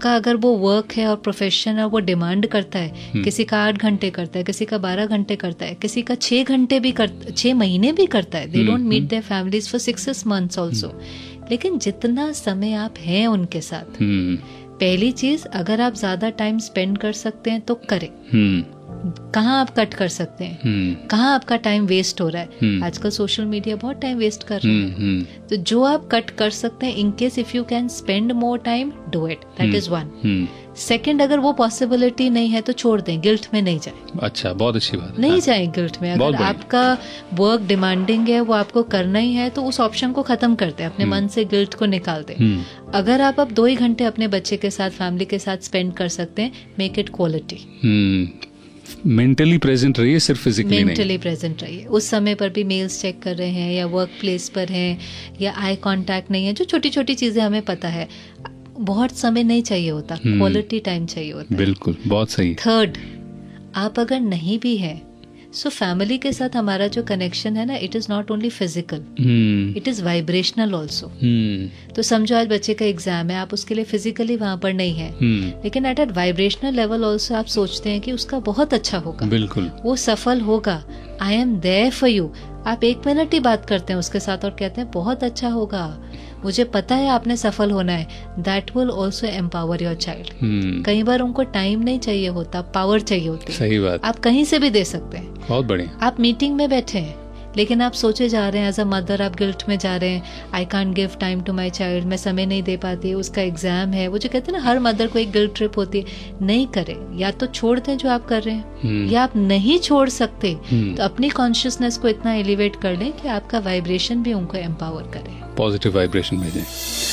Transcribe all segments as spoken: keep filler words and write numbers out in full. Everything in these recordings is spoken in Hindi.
आपका अगर वो वर्क है और प्रोफेशन है, वो डिमांड करता है, किसी का आठ घंटे करता है, किसी का बारह घंटे करता है, किसी का छः घंटे भी कर छः महीने भी करता है, they don't meet their families for six six months also. लेकिन जितना समय आप हैं उनके साथ, पहली चीज, अगर आप ज्यादा टाइम स्पेंड कर सकते हैं तो करें। कहाँ आप कट कर सकते हैं, hmm. कहाँ आपका टाइम वेस्ट हो रहा है, hmm. आजकल सोशल मीडिया बहुत टाइम वेस्ट कर रहा है, hmm. तो जो आप कट कर सकते हैं, in case if you can spend more time, do it, that is one. Second, अगर वो पॉसिबिलिटी नहीं है तो छोड़ दें, गिल्ट में नहीं जाए। अच्छा, बहुत अच्छी बात। नहीं जाए गिल्ट में। अगर आपका वर्क डिमांडिंग है, वो आपको करना ही है, तो उस ऑप्शन को खत्म कर दें, अपने मन से गिल्ट को निकाल दें। अगर आप अब दो ही घंटे अपने बच्चे के साथ, फैमिली के साथ स्पेंड कर सकते हैं, make it quality. Mentally present रहिए, सिर्फ फिजिकली नहीं। मेंटली प्रेजेंट रहिए। उस समय पर भी मेल्स चेक कर रहे हैं या वर्क प्लेस पर हैं या आई कांटेक्ट नहीं है, जो छोटी छोटी चीजें हमें पता है, बहुत समय नहीं चाहिए होता, क्वालिटी टाइम चाहिए होता है। बिल्कुल, बहुत सही। थर्ड, आप अगर नहीं भी है, सो फैमिली के साथ हमारा जो कनेक्शन है ना, it is not only physical, it is vibrational also. तो समझो आज बच्चे का एग्जाम है, आप उसके लिए फिजिकली वहां पर नहीं है, hmm. लेकिन eight eight vibrational level also आप सोचते हैं कि उसका बहुत अच्छा होगा, बिल्कुल, वो सफल होगा, I am there for you. आप एक मिनट ही बात करते हैं उसके साथ और कहते हैं बहुत अच्छा होगा, मुझे पता है आपने सफल होना है, that will also empower your child. कई बार उनको टाइम नहीं चाहिए होता, पावर चाहिए होती है। सही बात। आप कहीं से भी दे सकते हैं। बहुत बढ़िया। आप मीटिंग में बैठे हैं, लेकिन आप सोचे जा रहे हैं, एज अ मदर आप गिल्ट में जा रहे हैं, I can't give time to my child, मैं समय नहीं दे पाती, उसका एग्जाम है, वो जो कहते हैं ना, हर मदर को एक गिल्ट ट्रिप होती है। नहीं करें, या तो छोड़ दें जो आप कर रहे हैं, hmm. या आप नहीं छोड़ सकते hmm. तो अपनी कॉन्शियसनेस को इतना एलिवेट कर लें कि आपका वाइब्रेशन भी उनको एम्पावर करे, पॉजिटिव वाइब्रेशन भेजें।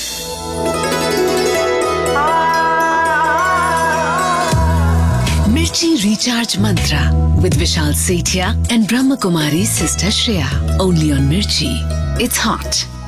Mirchi Recharge Mantra with Vishal Sethia and Brahma Kumari Sister Shreya. Only on Mirchi. It's hot.